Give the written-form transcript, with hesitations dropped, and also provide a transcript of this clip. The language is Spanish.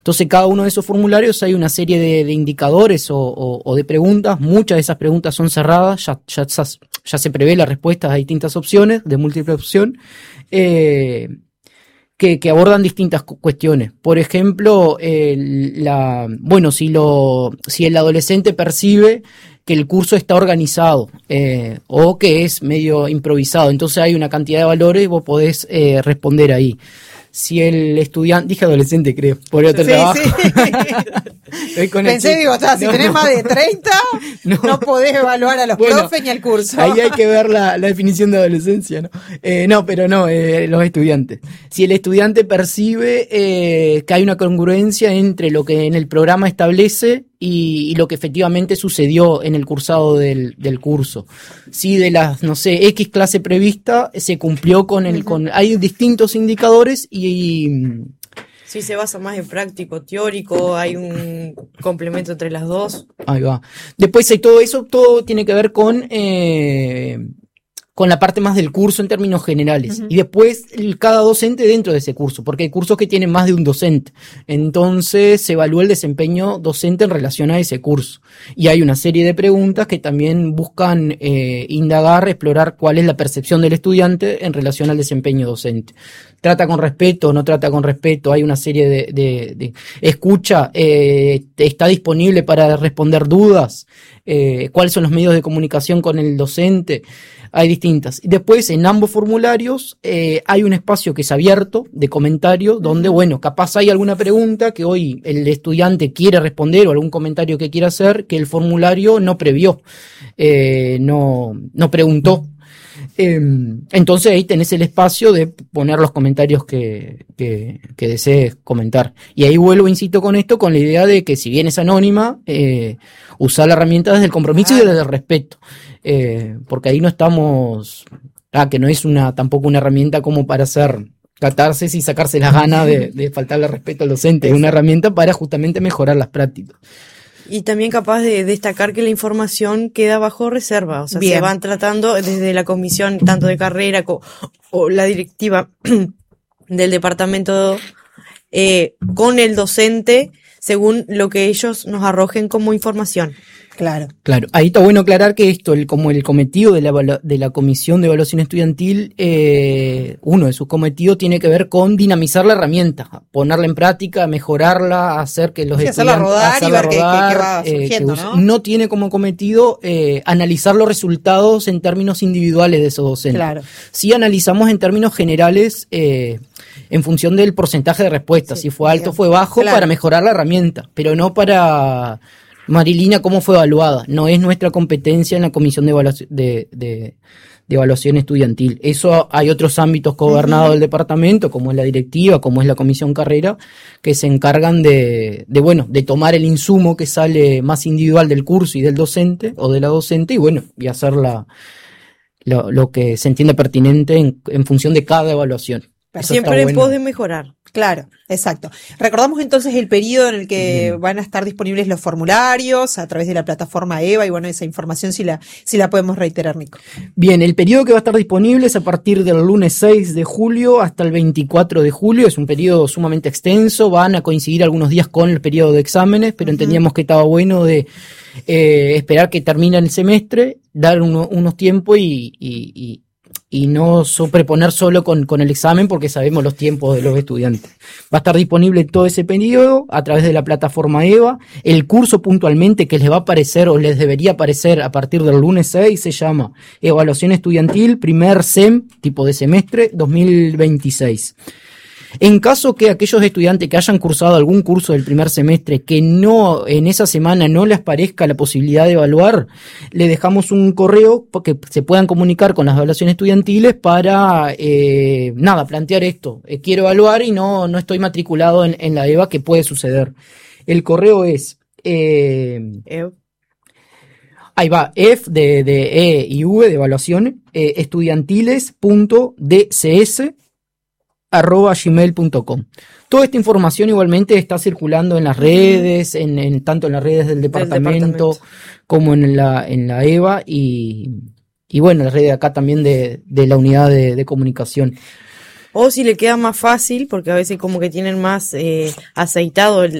Entonces, cada uno de esos formularios hay una serie de indicadores o de preguntas. Muchas de esas preguntas son cerradas, ya se prevé la respuesta a distintas opciones, de múltiple opción, que abordan distintas cuestiones. Por ejemplo, si el adolescente percibe que el curso está organizado o que es medio improvisado, entonces hay una cantidad de valores y vos podés responder ahí. Si el estudiante, dije adolescente creo, por otro trabajo. Sí. Pensé, digo, si tenés más de 30, no podés evaluar a los profes ni al curso. Ahí hay que ver la definición de adolescencia, ¿no? Los estudiantes. Si el estudiante percibe que hay una congruencia entre lo que en el programa establece y lo que efectivamente sucedió en el cursado del curso. Si de las, X clase prevista se cumplió hay distintos indicadores si se basa más en práctico, teórico, hay un complemento entre las dos. Ahí va. Después hay todo tiene que ver con la parte más del curso en términos generales. Uh-huh. Y después cada docente dentro de ese curso, porque hay cursos que tienen más de un docente. Entonces se evalúa el desempeño docente en relación a ese curso. Y hay una serie de preguntas que también buscan indagar, explorar cuál es la percepción del estudiante en relación al desempeño docente. ¿Trata con respeto o no trata con respeto? Hay una serie de escucha, está disponible para responder dudas, cuáles son los medios de comunicación con el docente. Hay distintas. Y después, en ambos formularios, hay un espacio que es abierto de comentarios, donde, capaz hay alguna pregunta que hoy el estudiante quiere responder o algún comentario que quiera hacer que el formulario no previó, no preguntó. Entonces ahí tenés el espacio de poner los comentarios que desees comentar. Y ahí insisto con esto, con la idea de que si bien es anónima, usar la herramienta desde el compromiso y desde el respeto. Porque ahí no estamos, que no es tampoco una herramienta como para hacer catarsis y sacarse las ganas de faltarle respeto al docente. Es una herramienta para justamente mejorar las prácticas. Y también capaz de destacar que la información queda bajo reserva, o sea, Bien. Se van tratando desde la comisión tanto de carrera o la directiva del departamento con el docente según lo que ellos nos arrojen como información. Claro. Ahí está bueno aclarar que esto, como el cometido de la Comisión de Evaluación Estudiantil, uno de sus cometidos tiene que ver con dinamizar la herramienta, ponerla en práctica, mejorarla, hacer que los estudiantes... Hacerla rodar y ver qué va surgiendo, ¿no? No tiene como cometido analizar los resultados en términos individuales de esos docentes. Claro. Sí analizamos en términos generales en función del porcentaje de respuesta, si fue alto o fue bajo, para mejorar la herramienta, pero no para... Marilina, ¿cómo fue evaluada? No es nuestra competencia en la Comisión de Evaluación Estudiantil. Eso hay otros ámbitos gobernados del departamento, como es la directiva, como es la Comisión Carrera, que se encargan de tomar el insumo que sale más individual del curso y del docente o de la docente y hacer lo que se entiende pertinente en función de cada evaluación. Siempre en pos de mejorar. Claro, exacto. Recordamos entonces el periodo en el que van a estar disponibles los formularios a través de la plataforma EVA y esa información si la podemos reiterar, Nico. Bien, el periodo que va a estar disponible es a partir del lunes 6 de julio hasta el 24 de julio. Es un periodo sumamente extenso, van a coincidir algunos días con el periodo de exámenes, pero entendíamos que estaba bueno de esperar que termine el semestre, dar unos tiempos y no sobreponer solo con el examen porque sabemos los tiempos de los estudiantes. Va a estar disponible todo ese periodo a través de la plataforma EVA. El curso puntualmente que les va a aparecer o les debería aparecer a partir del lunes 6 se llama Evaluación Estudiantil, primer SEM, tipo de semestre, 2026. En caso que aquellos estudiantes que hayan cursado algún curso del primer semestre que no en esa semana no les parezca la posibilidad de evaluar, le dejamos un correo que se puedan comunicar con las evaluaciones estudiantiles para plantear esto. Quiero evaluar y no estoy matriculado en la EVA, que puede suceder. El correo es ahí va, F de E y V de evaluación, estudiantiles.dcs@gmail.com. Toda esta información igualmente está circulando en las redes, tanto en las redes del departamento como en la EVA y en la red de acá también de la unidad de comunicación. O si le queda más fácil, porque a veces como que tienen más aceitado